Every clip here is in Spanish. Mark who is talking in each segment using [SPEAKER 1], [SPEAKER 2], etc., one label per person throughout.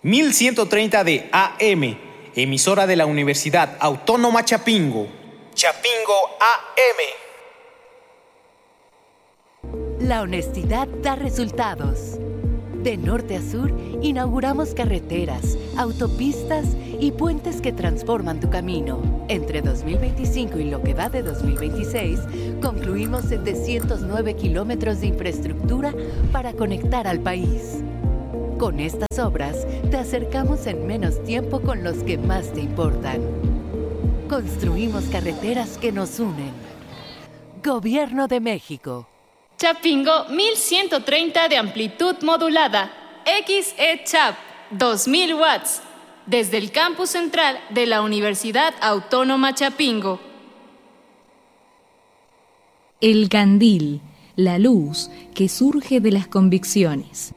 [SPEAKER 1] 1130 de AM, emisora de la Universidad Autónoma Chapingo. Chapingo AM.
[SPEAKER 2] La honestidad da resultados. De norte a sur, inauguramos carreteras, autopistas y puentes que transforman tu camino. Entre 2025 y lo que va de 2026, concluimos 709 kilómetros de infraestructura para conectar al país. Con estas obras, te acercamos en menos tiempo con los que más te importan. Construimos carreteras que nos unen. Gobierno de México.
[SPEAKER 3] Chapingo 1130 de amplitud modulada. XE-Chap 2000 watts. Desde el campus central de la Universidad Autónoma Chapingo.
[SPEAKER 4] El candil, la luz que surge de las convicciones.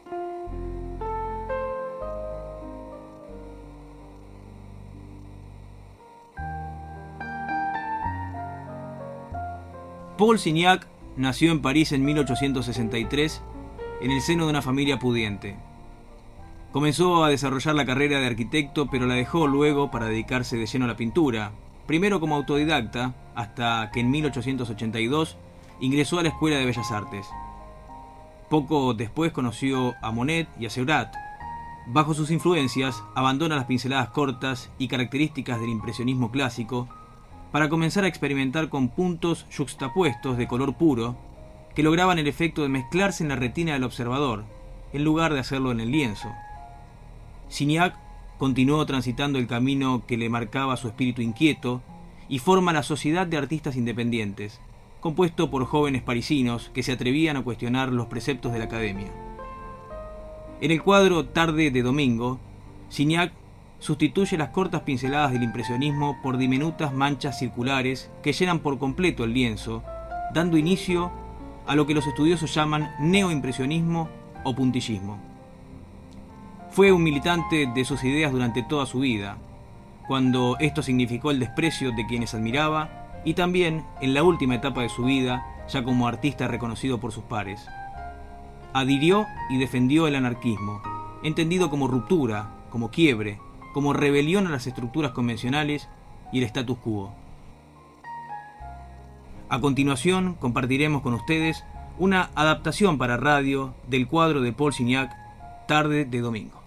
[SPEAKER 5] Paul Signac nació en París en 1863 en el seno de una familia pudiente. Comenzó a desarrollar la carrera de arquitecto, pero la dejó luego para dedicarse de lleno a la pintura, primero como autodidacta, hasta que en 1882 ingresó a la Escuela de Bellas Artes. Poco después conoció a Monet y a Seurat. Bajo sus influencias, abandona las pinceladas cortas y características del impresionismo clásico para comenzar a experimentar con puntos yuxtapuestos de color puro que lograban el efecto de mezclarse en la retina del observador, en lugar de hacerlo en el lienzo. Signac continuó transitando el camino que le marcaba su espíritu inquieto y forma la Sociedad de Artistas Independientes, compuesto por jóvenes parisinos que se atrevían a cuestionar los preceptos de la academia. En el cuadro Tarde de Domingo, Signac sustituye las cortas pinceladas del impresionismo por diminutas manchas circulares que llenan por completo el lienzo, dando inicio a lo que los estudiosos llaman neoimpresionismo o puntillismo. Fue un militante de sus ideas durante toda su vida, cuando esto significó el desprecio de quienes admiraba, y también en la última etapa de su vida, ya como artista reconocido por sus pares. Adhirió y defendió el anarquismo, entendido como ruptura, como quiebre, como rebelión a las estructuras convencionales y el status quo. A continuación compartiremos con ustedes una adaptación para radio del cuadro de Paul Signac, Tarde de Domingo.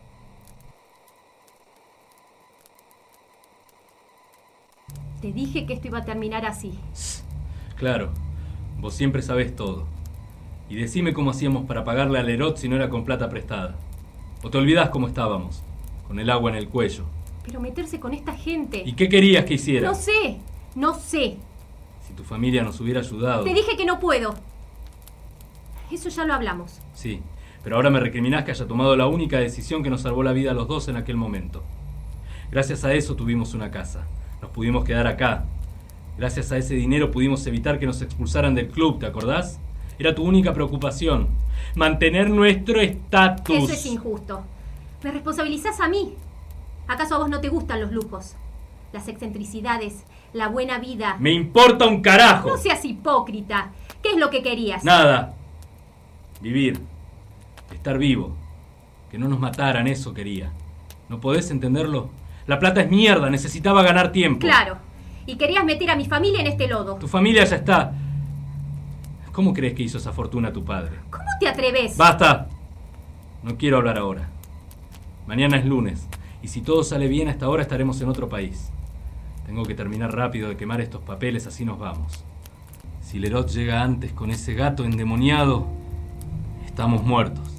[SPEAKER 6] Te dije que esto iba a terminar así.
[SPEAKER 7] Claro, vos siempre sabés todo. Y decime cómo hacíamos para pagarle a Lerot si no era con plata prestada. ¿O te olvidás cómo estábamos? Con el agua en el cuello.
[SPEAKER 6] Pero meterse con esta gente...
[SPEAKER 7] ¿Y qué querías que hiciera?
[SPEAKER 6] No sé.
[SPEAKER 7] Si tu familia nos hubiera ayudado...
[SPEAKER 6] Te dije que no puedo. Eso ya lo hablamos.
[SPEAKER 7] Sí, pero ahora me recriminás que haya tomado la única decisión que nos salvó la vida a los dos en aquel momento. Gracias a eso tuvimos una casa. Nos pudimos quedar acá. Gracias a ese dinero pudimos evitar que nos expulsaran del club, ¿te acordás? Era tu única preocupación. Mantener nuestro estatus.
[SPEAKER 6] Eso es injusto. Me responsabilizás a mí. ¿Acaso a vos no te gustan los lujos? Las excentricidades, la buena vida.
[SPEAKER 7] ¡Me importa un carajo!
[SPEAKER 6] No seas hipócrita. ¿Qué es lo que querías?
[SPEAKER 7] Nada. Vivir. Estar vivo. Que no nos mataran, eso quería. ¿No podés entenderlo? La plata es mierda, necesitaba ganar tiempo.
[SPEAKER 6] Claro. Y querías meter a mi familia en este lodo.
[SPEAKER 7] Tu familia ya está. ¿Cómo crees que hizo esa fortuna tu padre?
[SPEAKER 6] ¿Cómo te atreves?
[SPEAKER 7] ¡Basta! No quiero hablar ahora. Mañana es lunes, y si todo sale bien hasta ahora estaremos en otro país. Tengo que terminar rápido de quemar estos papeles, así nos vamos. Si Lerot llega antes con ese gato endemoniado, estamos muertos.